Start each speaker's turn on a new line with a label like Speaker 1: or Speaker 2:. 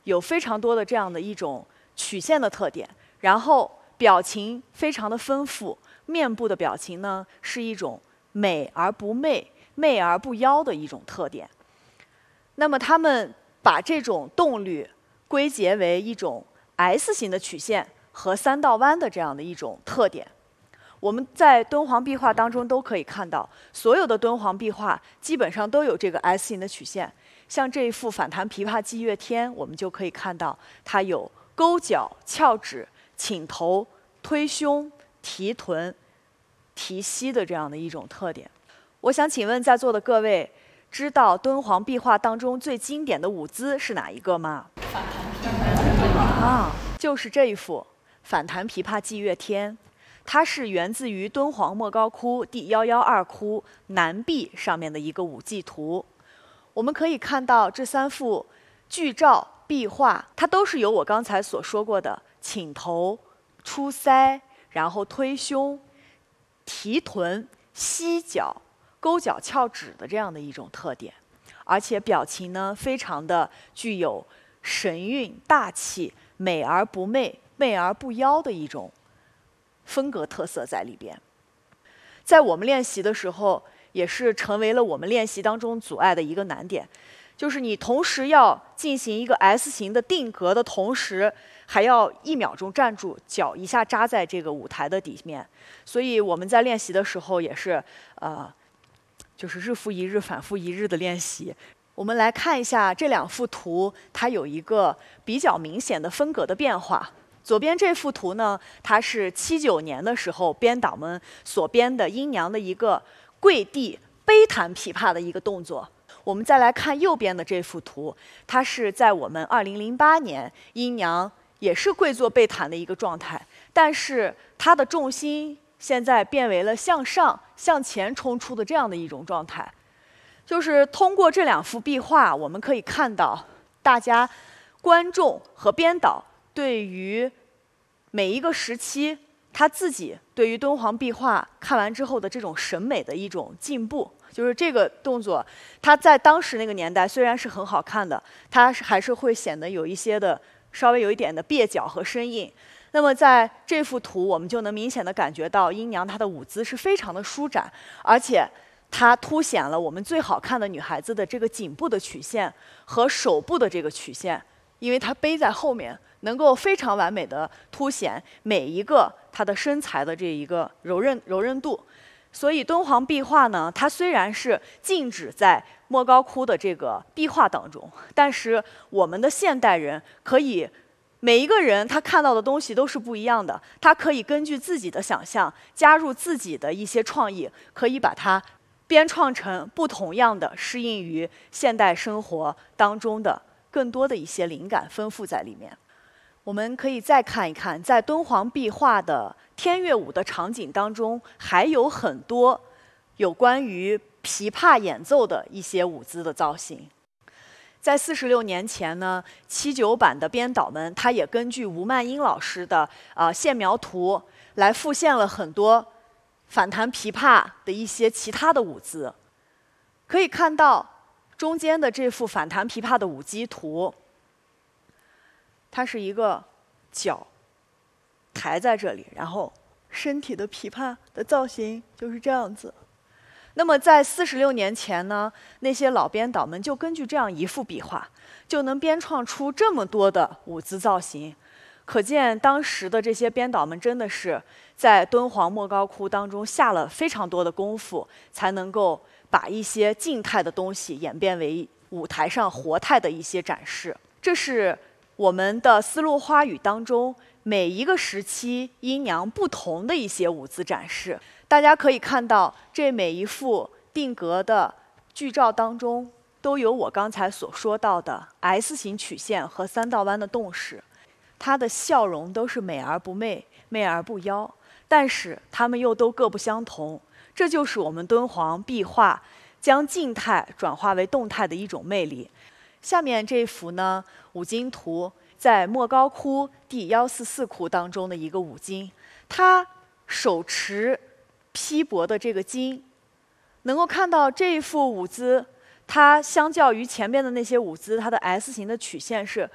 Speaker 1: 有非常多的这样的一种曲线的特点，然后表情非常的丰富，面部的表情呢是一种美而不媚、媚而不妖的一种特点。那么他们把这种动律归结为一种 S 型的曲线和三道弯的这样的一种特点。我们在敦煌壁画当中都可以看到，所有的敦煌壁画基本上都有这个 S 型的曲线。像这一幅《反弹琵琶祭月天》，我们就可以看到它有勾脚、翘指、倾头、推胸、提臀、提膝的这样的一种特点。我想请问在座的各位，知道敦煌壁画当中最经典的舞姿是哪一个吗？
Speaker 2: 反弹琵琶
Speaker 1: 啊，就是这一幅《反弹琵琶祭月天》。它是源自于敦煌莫高窟第112窟南壁上面的一个舞技图。我们可以看到这3幅剧照壁画，它都是由我刚才所说过的倾头、出腮，然后推胸、提臀、膝脚、勾脚翘指的这样的一种特点，而且表情呢非常的具有神韵大气、美而不媚、媚而不妖的一种风格特色在里边。在我们练习的时候，也是成为了我们练习当中阻碍的一个难点，就是你同时要进行一个 S 型的定格的同时，还要1秒钟站住，脚一下扎在这个舞台的底面。所以我们在练习的时候也是就是日复一日、反复一日的练习。我们来看一下这2幅图，它有一个比较明显的风格的变化。左边这幅图呢，它是79年的时候编导们所编的阴娘的一个跪地背弹琵琶的一个动作。我们再来看右边的这幅图，它是在我们2008年阴娘也是跪坐背弹的一个状态，但是它的重心现在变为了向上、向前冲出的这样的一种状态。就是通过这2幅壁画，我们可以看到大家观众和编导对于每一个时期他自己对于敦煌壁画看完之后的这种审美的一种进步。就是这个动作，它在当时那个年代虽然是很好看的，它还是会显得有一些的稍微有一点的蹩脚和生硬。那么在这幅图，我们就能明显的感觉到阴娘她的舞姿是非常的舒展，而且它凸显了我们最好看的女孩子的这个颈部的曲线和手部的这个曲线，因为它背在后面，能够非常完美的凸显每一个她的身材的这一个柔韧度。所以敦煌壁画呢，它虽然是静止在莫高窟的这个壁画当中，但是我们的现代人可以每一个人他看到的东西都是不一样的，他可以根据自己的想象加入自己的一些创意，可以把它编创成不同样的适应于现代生活当中的更多的一些灵感丰富在里面。我们可以再看一看，在敦煌壁画的天乐舞的场景当中，还有很多有关于琵琶演奏的一些舞姿的造型。在46年前呢，79版的编导们，他也根据吴曼英老师的线描图来复现了很多反弹琵琶的一些其他的舞姿。可以看到中间的这幅反弹琵琶的舞姬图，它是一个脚抬在这里，然后身体的琵琶的造型就是这样子。那么在46年前呢，那些老编导们就根据这样一幅壁画，就能编创出这么多的舞姿造型。可见当时的这些编导们真的是在敦煌莫高窟当中下了非常多的功夫，才能够把一些静态的东西演变为舞台上活态的一些展示。这是我们的丝路花语当中每一个时期阴娘不同的一些舞姿展示。大家可以看到，这每一幅定格的剧照当中，都有我刚才所说到的 S 型曲线和三道弯的动势。她的笑容都是美而不媚，媚而不妖，但是她们又都各不相同。这就是我们敦煌壁画将静态转化为动态的一种魅力。下面这幅呢，舞经图在莫高窟第144窟当中的一个舞经，它手持披帛的这个经，能够看到这一幅舞姿，它相较于前面的那些舞姿，它的 S 型的曲线是